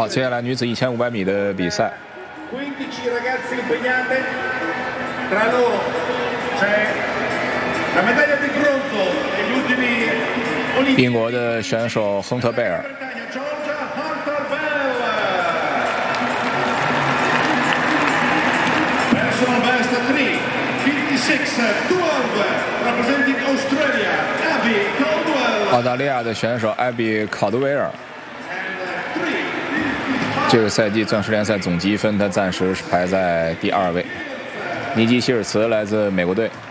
好，接下来女子1500米的比赛。英国的选手亨特贝尔。 Personal best 3:56:12 representing Australia, Abby Caldwell. 澳大利亚的选手艾比·考德维尔，这个赛季钻石联赛总积分他暂时是排在第2位。尼基希尔茨来自美国队。